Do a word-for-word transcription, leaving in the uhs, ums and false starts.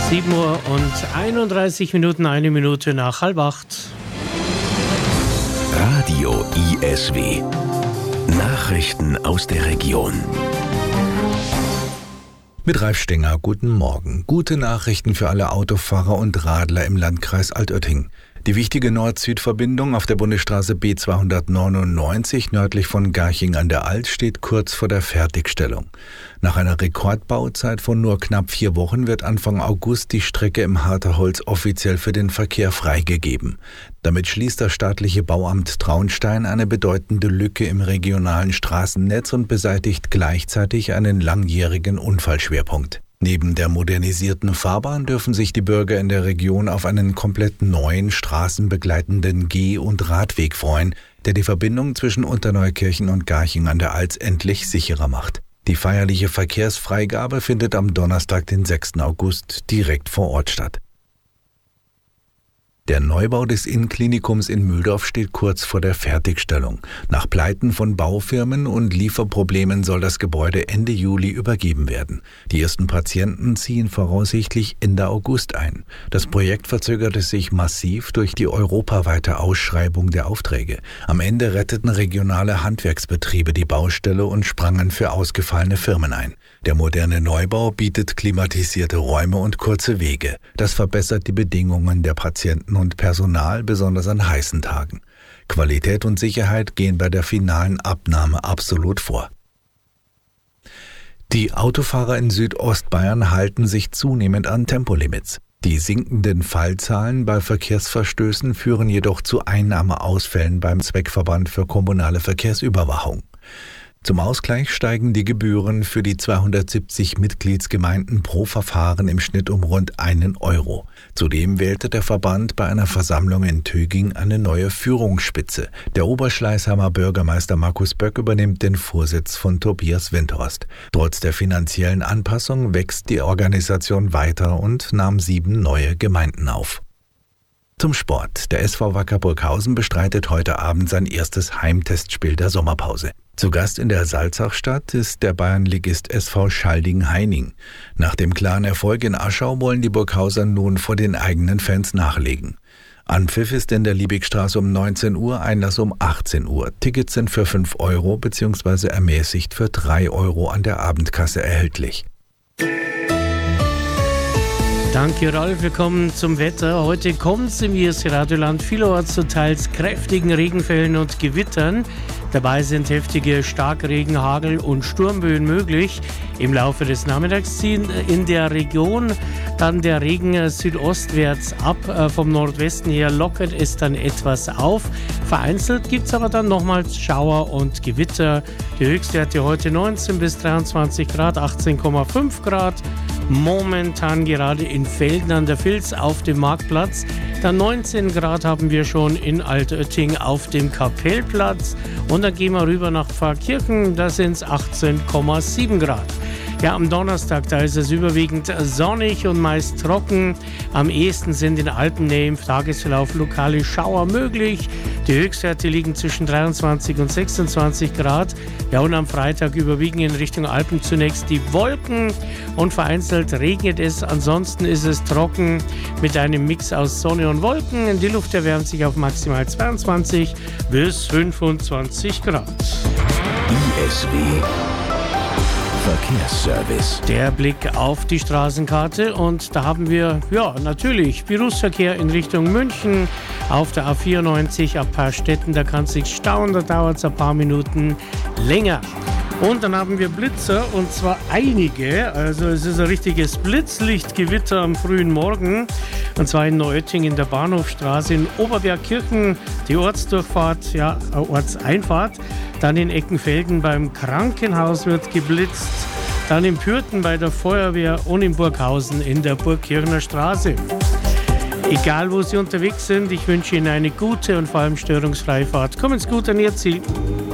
sieben Uhr und einunddreißig Minuten, eine Minute nach halb acht. Radio I S W. Nachrichten aus der Region. Mit Ralf Stenger, guten Morgen. Gute Nachrichten für alle Autofahrer und Radler im Landkreis Altötting. Die wichtige Nord-Süd-Verbindung auf der Bundesstraße B zweihundertneunundneunzig nördlich von Garching an der Alt steht kurz vor der Fertigstellung. Nach einer Rekordbauzeit von nur knapp vier Wochen wird Anfang August die Strecke im Harterholz offiziell für den Verkehr freigegeben. Damit schließt das staatliche Bauamt Traunstein eine bedeutende Lücke im regionalen Straßennetz und beseitigt gleichzeitig einen langjährigen Unfallschwerpunkt. Neben der modernisierten Fahrbahn dürfen sich die Bürger in der Region auf einen komplett neuen straßenbegleitenden Geh- und Radweg freuen, der die Verbindung zwischen Unterneukirchen und Garching an der Alz endlich sicherer macht. Die feierliche Verkehrsfreigabe findet am Donnerstag, den sechsten August, direkt vor Ort statt. Der Neubau des Innklinikums in Mühldorf steht kurz vor der Fertigstellung. Nach Pleiten von Baufirmen und Lieferproblemen soll das Gebäude Ende Juli übergeben werden. Die ersten Patienten ziehen voraussichtlich Ende August ein. Das Projekt verzögerte sich massiv durch die europaweite Ausschreibung der Aufträge. Am Ende retteten regionale Handwerksbetriebe die Baustelle und sprangen für ausgefallene Firmen ein. Der moderne Neubau bietet klimatisierte Räume und kurze Wege. Das verbessert die Bedingungen der Patienten und Personal, besonders an heißen Tagen. Qualität und Sicherheit gehen bei der finalen Abnahme absolut vor. Die Autofahrer in Südostbayern halten sich zunehmend an Tempolimits. Die sinkenden Fallzahlen bei Verkehrsverstößen führen jedoch zu Einnahmeausfällen beim Zweckverband für kommunale Verkehrsüberwachung. Zum Ausgleich steigen die Gebühren für die zweihundertsiebzig Mitgliedsgemeinden pro Verfahren im Schnitt um rund einen Euro. Zudem wählte der Verband bei einer Versammlung in Töging eine neue Führungsspitze. Der Oberschleißheimer Bürgermeister Markus Böck übernimmt den Vorsitz von Tobias Windhorst. Trotz der finanziellen Anpassung wächst die Organisation weiter und nahm sieben neue Gemeinden auf. Zum Sport. Der S V Wacker Burghausen bestreitet heute Abend sein erstes Heimtestspiel der Sommerpause. Zu Gast in der Salzachstadt ist der Bayernligist S V Schalding-Heining. Nach dem klaren Erfolg in Aschau wollen die Burghauser nun vor den eigenen Fans nachlegen. Anpfiff ist in der Liebigstraße um neunzehn Uhr, Einlass um achtzehn Uhr. Tickets sind für fünf Euro bzw. ermäßigt für drei Euro an der Abendkasse erhältlich. Danke, Ralf. Wir kommen zum Wetter. Heute kommt es im I S C-Radioland vielerorts zu teils kräftigen Regenfällen und Gewittern. Dabei sind heftige Starkregen, Hagel und Sturmböen möglich. Im Laufe des Nachmittags ziehen in der Region dann der Regen südostwärts ab. Vom Nordwesten her lockert es dann etwas auf. Vereinzelt gibt es aber dann nochmals Schauer und Gewitter. Die Höchstwerte heute neunzehn bis dreiundzwanzig Grad, achtzehn Komma fünf Grad. Momentan gerade in Velden an der Vils auf dem Marktplatz. Dann neunzehn Grad haben wir schon in Altötting auf dem Kapellplatz. Und dann gehen wir rüber nach Pfarrkirchen, da sind es achtzehn Komma sieben Grad. Ja, am Donnerstag, da ist es überwiegend sonnig und meist trocken. Am ehesten sind in Alpennähe im Tagesverlauf lokale Schauer möglich. Die Höchstwerte liegen zwischen dreiundzwanzig und sechsundzwanzig Grad. Ja, und am Freitag überwiegen in Richtung Alpen zunächst die Wolken und vereinzelt regnet es. Ansonsten ist es trocken mit einem Mix aus Sonne und Wolken. Die Luft erwärmt sich auf maximal zweiundzwanzig bis fünfundzwanzig Grad. I S W Verkehrsservice. Der Blick auf die Straßenkarte und da haben wir, ja, natürlich Berufsverkehr in Richtung München auf der A vierundneunzig ab Parstetten. Da kann es sich stauen, da dauert es ein paar Minuten länger. Und dann haben wir Blitzer und zwar einige, also es ist ein richtiges Blitzlichtgewitter am frühen Morgen und zwar in Neuötting in der Bahnhofstraße, in Oberbergkirchen die Ortsdurchfahrt, ja, Ortseinfahrt, dann in Eckenfelden beim Krankenhaus wird geblitzt, dann in Pürten bei der Feuerwehr und in Burghausen in der Burgkirchner Straße. Egal wo Sie unterwegs sind, ich wünsche Ihnen eine gute und vor allem störungsfreie Fahrt. Kommen Sie gut an Ihr Ziel.